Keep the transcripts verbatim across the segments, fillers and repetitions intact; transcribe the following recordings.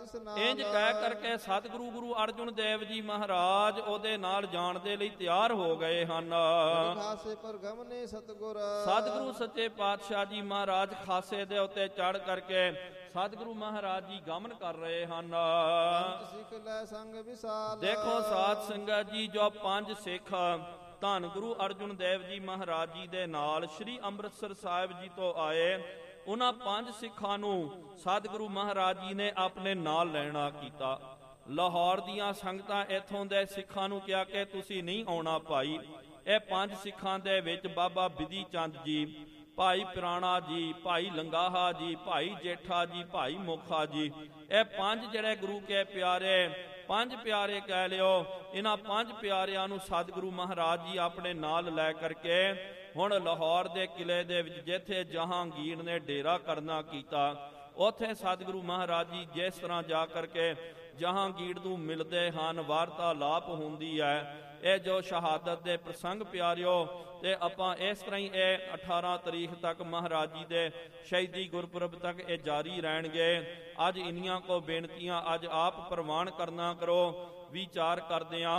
ਇੰਜ ਕਹਿ ਕਰਕੇ ਸਤਿਗੁਰੂ ਗੁਰੂ ਅਰਜੁਨ ਦੇਵ ਜੀ ਮਹਾਰਾਜ ਉਹਦੇ ਨਾਲ ਜਾਣ ਦੇ ਲਈ ਤਿਆਰ ਹੋ ਗਏ ਹਨ। ਸਤਿਗੁਰੂ ਸੱਚੇ ਪਾਤਸ਼ਾਹ ਜੀ ਮਹਾਰਾਜ ਖਾਸੇ ਦੇ ਉੱਤੇ ਚੜ ਕਰਕੇ ਸਤਿਗੁਰੂ ਮਹਾਰਾਜ ਜੀ ਗਮਨ ਕਰ ਰਹੇ ਹਨ। ਦੇਖੋ ਸਾਧ ਸੰਗਤ ਜੀ, ਜੋ ਪੰਜ ਸਿੱਖ ਧੰਨ ਗੁਰੂ ਅਰਜੁਨ ਦੇਵ ਜੀ ਮਹਾਰਾਜ ਜੀ ਦੇ ਨਾਲ ਸ੍ਰੀ ਅੰਮ੍ਰਿਤਸਰ ਸਾਹਿਬ ਜੀ ਤੋਂ ਆਏ, ਉਹਨਾਂ ਪੰਜ ਸਿੱਖਾਂ ਨੂੰ ਸਤਿਗੁਰੂ ਮਹਾਰਾਜ ਜੀ ਨੇ ਆਪਣੇ ਨਾਲ ਲੈਣਾ ਕੀਤਾ। ਲਾਹੌਰ ਦੀਆਂ ਸੰਗਤਾਂ ਇੱਥੋਂ ਦੇ ਸਿੱਖਾਂ ਨੂੰ ਕਿਹਾ ਕਿ ਤੁਸੀਂ ਨਹੀਂ ਆਉਣਾ ਭਾਈ। ਇਹ ਪੰਜ ਸਿੱਖਾਂ ਦੇ ਵਿੱਚ ਬਾਬਾ ਬਿਧੀ ਚੰਦ ਜੀ, ਭਾਈ ਪਿਰਾਣਾ ਜੀ, ਭਾਈ ਲੰਗਾਹਾ ਜੀ, ਭਾਈ ਜੇਠਾ ਜੀ, ਭਾਈ ਮੋਖਾ ਜੀ, ਇਹ ਪੰਜ ਜਿਹੜੇ ਗੁਰੂ ਕੇ ਪਿਆਰੇ, ਪੰਜ ਪਿਆਰੇ ਕਹਿ ਲਿਓ, ਇਹਨਾਂ ਪੰਜ ਪਿਆਰਿਆਂ ਨੂੰ ਸਤਿਗੁਰੂ ਮਹਾਰਾਜ ਜੀ ਆਪਣੇ ਨਾਲ ਲੈ ਕਰਕੇ ਹੁਣ ਲਾਹੌਰ ਦੇ ਕਿਲੇ ਦੇ ਵਿੱਚ ਜਿੱਥੇ ਜਹਾਂਗੀਰ ਨੇ ਡੇਰਾ ਕਰਨਾ ਕੀਤਾ, ਉੱਥੇ ਸਤਿਗੁਰੂ ਮਹਾਰਾਜ ਜੀ ਜਿਸ ਤਰ੍ਹਾਂ ਜਾ ਕਰਕੇ ਜਹਾਂਗੀਰ ਨੂੰ ਮਿਲਦੇ ਹਨ, ਵਾਰਤਾਲਾਪ ਹੁੰਦੀ ਹੈ। ਇਹ ਜੋ ਸ਼ਹਾਦਤ ਦੇ ਪ੍ਰਸੰਗ ਪਿਆਰਿਓ, ਤੇ ਆਪਾਂ ਇਸ ਤਰ੍ਹਾਂ ਹੀ ਇਹ ਅਠਾਰਾਂ ਤਰੀਕ ਤੱਕ ਮਹਾਰਾਜ ਜੀ ਦੇ ਸ਼ਹੀਦੀ ਗੁਰਪੁਰਬ ਤੱਕ ਇਹ ਜਾਰੀ ਰਹਿਣਗੇ। ਅੱਜ ਇੰਨੀਆਂ ਕੋ ਬੇਨਤੀਆਂ ਅੱਜ ਆਪ ਪ੍ਰਵਾਨ ਕਰਨਾ ਕਰੋ। ਵਿਚਾਰ ਕਰਦੇ ਆਂ,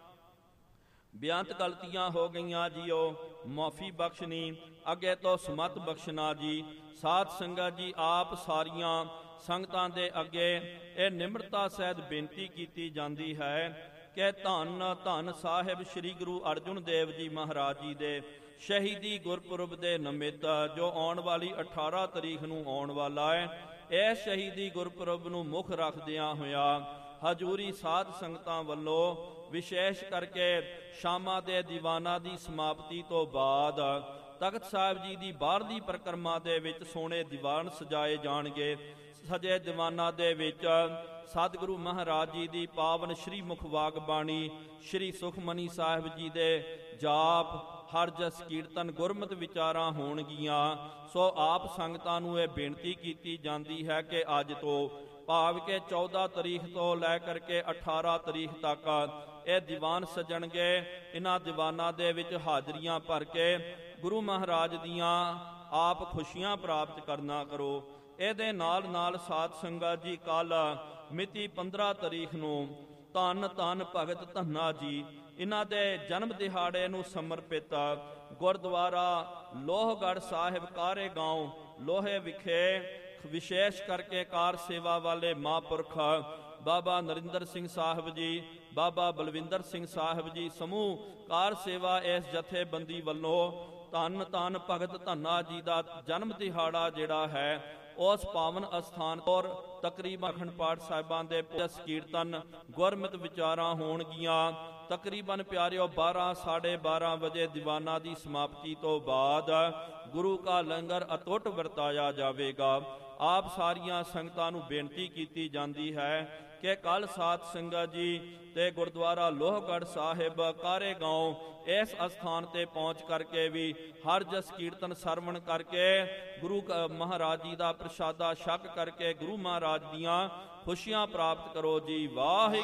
ਬੇਅੰਤ ਗਲਤੀਆਂ ਹੋ ਗਈਆਂ ਜੀਓ, ਮਾਫੀ ਬਖਸ਼ਣੀ, ਅੱਗੇ ਤੋਂ ਸਮਤ ਬਖਸ਼ਣਾ ਜੀ। ਸਾਧ ਸੰਗਤ ਜੀ, ਆਪ ਸਾਰੀਆਂ ਸੰਗਤਾਂ ਦੇ ਅੱਗੇ ਇਹ ਨਿਮਰਤਾ ਸਹਿਤ ਬੇਨਤੀ ਕੀਤੀ ਜਾਂਦੀ ਹੈ ਕਿ ਧੰਨ ਧੰਨ ਸਾਹਿਬ ਸ੍ਰੀ ਗੁਰੂ ਅਰਜੁਨ ਦੇਵ ਜੀ ਮਹਾਰਾਜ ਜੀ ਦੇ ਸ਼ਹੀਦੀ ਗੁਰਪੁਰਬ ਦੇ ਨਿਮਿਤ ਜੋ ਆਉਣ ਵਾਲੀ ਅਠਾਰਾਂ ਤਰੀਕ ਨੂੰ ਆਉਣ ਵਾਲਾ ਹੈ, ਇਸ ਸ਼ਹੀਦੀ ਗੁਰਪੁਰਬ ਨੂੰ ਮੁੱਖ ਰੱਖਦਿਆਂ ਹੋਇਆ ਹਜੂਰੀ ਸਾਧ ਸੰਗਤਾਂ ਵੱਲੋਂ ਵਿਸ਼ੇਸ਼ ਕਰਕੇ ਸ਼ਾਮਾਂ ਦੇ ਦੀਵਾਨਾਂ ਦੀ ਸਮਾਪਤੀ ਤੋਂ ਬਾਅਦ ਤਖਤ ਸਾਹਿਬ ਜੀ ਦੀ ਬਾਹਰਲੀ ਪਰਿਕਰਮਾ ਦੇ ਵਿੱਚ ਸੋਹਣੇ ਦੀਵਾਨ ਸਜਾਏ ਜਾਣਗੇ। ਸਜੇ ਦੀਵਾਨਾਂ ਦੇ ਵਿੱਚ ਸਤਿਗੁਰੂ ਮਹਾਰਾਜ ਜੀ ਦੀ ਪਾਵਨ ਸ਼੍ਰੀ ਮੁਖਵਾਕ ਬਾਣੀ, ਸ਼੍ਰੀ ਸੁਖਮਨੀ ਸਾਹਿਬ ਜੀ ਦੇ ਜਾਪ, ਹਰ ਜਸ ਕੀਰਤਨ, ਗੁਰਮਤਿ ਵਿਚਾਰਾਂ ਹੋਣਗੀਆਂ। ਸੋ ਆਪ ਸੰਗਤਾਂ ਨੂੰ ਇਹ ਬੇਨਤੀ ਕੀਤੀ ਜਾਂਦੀ ਹੈ ਕਿ ਅੱਜ ਤੋਂ ਭਾਵ ਕਿ ਚੌਦਾਂ ਤਰੀਕ ਤੋਂ ਲੈ ਕਰਕੇ ਅਠਾਰਾਂ ਤਰੀਕ ਤੱਕ ਇਹ ਦੀਵਾਨ ਸਜਣਗੇ। ਇਹਨਾਂ ਦੀਵਾਨਾਂ ਦੇ ਵਿੱਚ ਹਾਜ਼ਰੀਆਂ ਭਰ ਕੇ ਗੁਰੂ ਮਹਾਰਾਜ ਦੀਆਂ ਆਪ ਖੁਸ਼ੀਆਂ ਪ੍ਰਾਪਤ ਕਰਨਾ ਕਰੋ। ਇਹਦੇ ਨਾਲ ਨਾਲ ਸਾਧ ਸੰਗਤ ਜੀ, ਕੱਲ ਮਿਤੀ ਪੰਦਰਾਂ ਤਰੀਕ ਨੂੰ ਧੰਨ ਧੰਨ ਭਗਤ ਧੰਨਾ ਜੀ, ਇਹਨਾਂ ਦੇ ਜਨਮ ਦਿਹਾੜੇ ਨੂੰ ਸਮਰਪਿਤ ਗੁਰਦੁਆਰਾ ਲੋਹਗੜ੍ਹ ਸਾਹਿਬ ਕਾਰੇ ਗਾਉਂ ਲੋਹੇ ਵਿਖੇ ਵਿਸ਼ੇਸ਼ ਕਰਕੇ ਕਾਰ ਸੇਵਾ ਵਾਲੇ ਮਹਾਂਪੁਰਖ ਬਾਬਾ ਨਰਿੰਦਰ ਸਿੰਘ ਸਾਹਿਬ ਜੀ, ਬਾਬਾ ਬਲਵਿੰਦਰ ਸਿੰਘ ਸਾਹਿਬ ਜੀ ਸਮੂਹ ਕਾਰ ਸੇਵਾ ਇਸ ਜਥੇਬੰਦੀ ਵੱਲੋਂ ਧੰਨ ਧੰਨ ਭਗਤ ਧੰਨਾ ਜੀ ਦਾ ਜਨਮ ਦਿਹਾੜਾ ਜਿਹੜਾ ਹੈ ਉਸ ਪਾਵਨ ਅਸਥਾਨ ਔਰ ਤਕਰੀਬਨ ਅਖੰਡ ਪਾਠ ਸਾਹਿਬਾਂ ਦੇ ਜਸ ਕੀਰਤਨ, ਗੁਰਮਤਿ ਵਿਚਾਰਾਂ ਹੋਣਗੀਆਂ। ਤਕਰੀਬਨ ਪਿਆਰਿਓ ਬਾਰਾਂ ਸਾਢੇ ਬਾਰਾਂ ਵਜੇ ਦੀਵਾਨਾਂ ਦੀ ਸਮਾਪਤੀ ਤੋਂ ਬਾਅਦ ਗੁਰੂ ਕਾ ਲੰਗਰ ਅਤੁੱਟ ਵਰਤਾਇਆ ਜਾਵੇਗਾ। ਆਪ ਸਾਰੀਆਂ ਸੰਗਤਾਂ ਨੂੰ ਬੇਨਤੀ ਕੀਤੀ ਜਾਂਦੀ ਹੈ ਕਿ ਕੱਲ ਸਾਧ ਸੰਗਤ ਜੀ ਤੇ ਗੁਰਦੁਆਰਾ ਲੋਹਗੜ੍ਹ ਸਾਹਿਬ ਕਾਰੇ ਗਾਉਂ ਇਸ ਅਸਥਾਨ ਤੇ ਪਹੁੰਚ ਕਰਕੇ ਵੀ ਹਰ ਜਸ ਕੀਰਤਨ ਸਰਵਣ ਕਰਕੇ ਗੁਰੂ ਮਹਾਰਾਜ ਜੀ ਦਾ ਪ੍ਰਸ਼ਾਦਾ ਛਕ ਕਰਕੇ ਗੁਰੂ ਮਹਾਰਾਜ ਦੀਆਂ ਖੁਸ਼ੀਆਂ ਪ੍ਰਾਪਤ ਕਰੋ ਜੀ। ਵਾਹਿਗੁਰੂ।